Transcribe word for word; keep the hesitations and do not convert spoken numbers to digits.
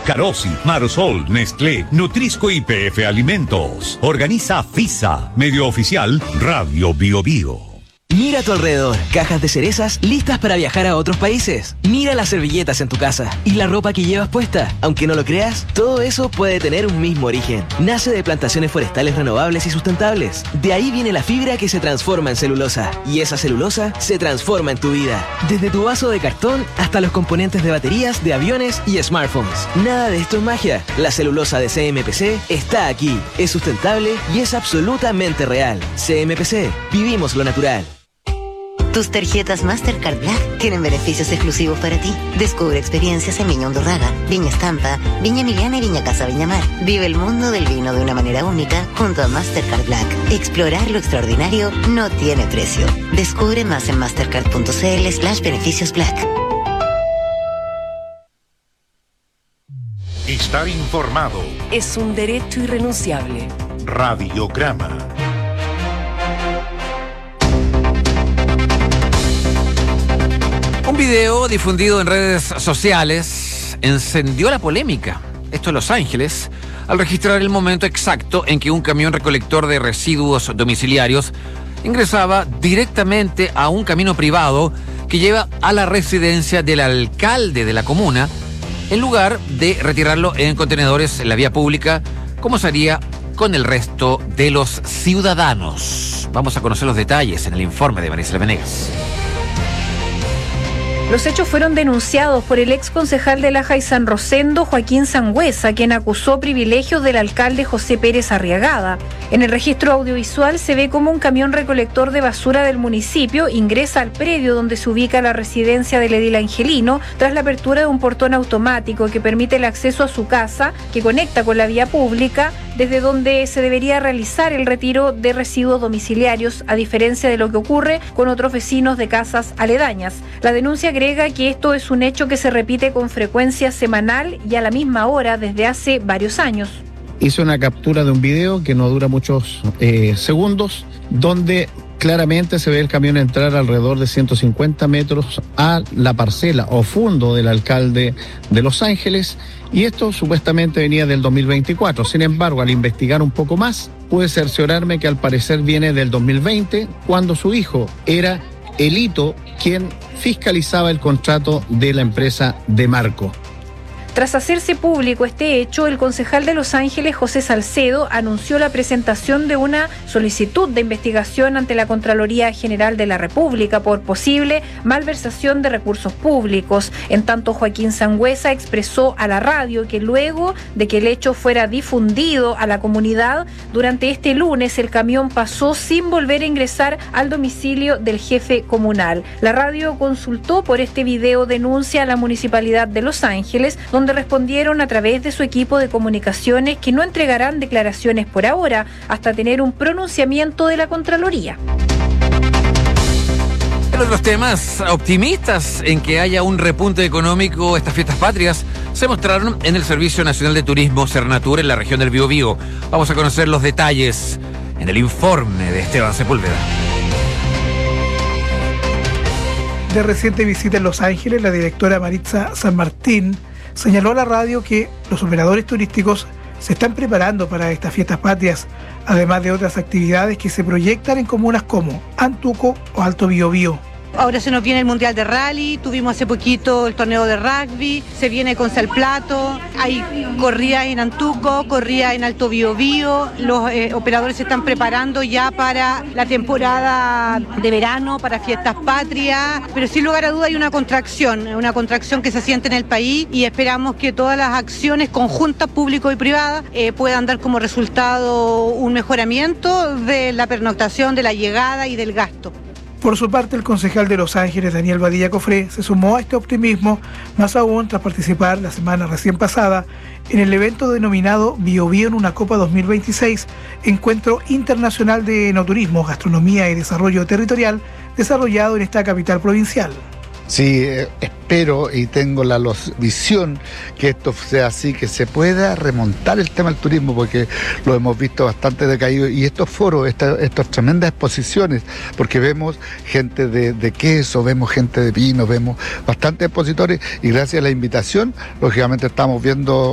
Carosi, Marosol, Nestlé, Nutrisco y P F Alimentos. Organiza FISA, medio oficial Radio Bio Bio. Mira a tu alrededor, cajas de cerezas listas para viajar a otros países. Mira las servilletas en tu casa y la ropa que llevas puesta. Aunque no lo creas, todo eso puede tener un mismo origen. Nace de plantaciones forestales renovables y sustentables. De ahí viene la fibra que se transforma en celulosa. Y esa celulosa se transforma en tu vida. Desde tu vaso de cartón hasta los componentes de baterías, de aviones y smartphones. Nada de esto es magia. La celulosa de C M P C está aquí. Es sustentable y es absolutamente real. C M P C. Vivimos lo natural. Tus tarjetas Mastercard Black tienen beneficios exclusivos para ti. Descubre experiencias en Viña Hondurraga, Viña Estampa, Viña Emiliana y Viña Casa Viña Mar. Vive el mundo del vino de una manera única junto a Mastercard Black. Explorar lo extraordinario no tiene precio. Descubre más en mastercard.cl slash beneficios black. Estar informado es un derecho irrenunciable. Radiograma. Un video difundido en redes sociales encendió la polémica, esto en Los Ángeles, al registrar el momento exacto en que un camión recolector de residuos domiciliarios ingresaba directamente a un camino privado que lleva a la residencia del alcalde de la comuna, en lugar de retirarlo en contenedores en la vía pública, como se haría con el resto de los ciudadanos. Vamos a conocer los detalles en el informe de Marisela Venegas. Los hechos fueron denunciados por el ex concejal de Laja y San Rosendo, Joaquín Sangüesa, quien acusó privilegios del alcalde José Pérez Arriagada. En el registro audiovisual se ve como un camión recolector de basura del municipio ingresa al predio donde se ubica la residencia del edil Angelino tras la apertura de un portón automático que permite el acceso a su casa, que conecta con la vía pública, desde donde se debería realizar el retiro de residuos domiciliarios, a diferencia de lo que ocurre con otros vecinos de casas aledañas. La denuncia agrega que esto es un hecho que se repite con frecuencia semanal y a la misma hora desde hace varios años. Hice una captura de un video que no dura muchos eh, segundos, donde claramente se ve el camión entrar alrededor de ciento cincuenta metros a la parcela o fondo del alcalde de Los Ángeles, y esto supuestamente venía del dos mil veinticuatro. Sin embargo, al investigar un poco más, pude cerciorarme que al parecer viene del dos mil veinte, cuando su hijo era Elito quien fiscalizaba el contrato de la empresa de Marco. Tras hacerse público este hecho, el concejal de Los Ángeles, José Salcedo, anunció la presentación de una solicitud de investigación ante la Contraloría General de la República por posible malversación de recursos públicos. En tanto, Joaquín Sangüesa expresó a la radio que luego de que el hecho fuera difundido a la comunidad, durante este lunes el camión pasó sin volver a ingresar al domicilio del jefe comunal. La radio consultó por este video denuncia a la Municipalidad de Los Ángeles, donde donde respondieron a través de su equipo de comunicaciones que no entregarán declaraciones por ahora hasta tener un pronunciamiento de la Contraloría. En otros temas, optimistas en que haya un repunte económico estas fiestas patrias se mostraron en el Servicio Nacional de Turismo Cernatur en la región del Biobío. Vamos a conocer los detalles en el informe de Esteban Sepúlveda. De reciente visita en Los Ángeles, la directora Maritza San Martín señaló a la radio que los operadores turísticos se están preparando para estas fiestas patrias, además de otras actividades que se proyectan en comunas como Antuco o Alto Biobío. Ahora se nos viene el Mundial de Rally, tuvimos hace poquito el torneo de rugby, se viene con Salplato, hay corrida en Antuco, corrida en Alto Biobío, los eh, operadores se están preparando ya para la temporada de verano, para fiestas patrias, pero sin lugar a duda hay una contracción, una contracción que se siente en el país y esperamos que todas las acciones conjuntas, público y privadas, eh, puedan dar como resultado un mejoramiento de la pernoctación, de la llegada y del gasto. Por su parte, el concejal de Los Ángeles, Daniel Badilla Cofré, se sumó a este optimismo, más aún tras participar la semana recién pasada en el evento denominado Biobío en una Copa dos mil veintiséis, Encuentro Internacional de Enoturismo, Gastronomía y Desarrollo Territorial, desarrollado en esta capital provincial. Sí, eh, espero y tengo la los, visión que esto sea así, que se pueda remontar el tema del turismo, porque lo hemos visto bastante decaído, y estos foros, esta, estas tremendas exposiciones, porque vemos gente de, de queso, vemos gente de vino, vemos bastantes expositores, y gracias a la invitación, lógicamente estamos viendo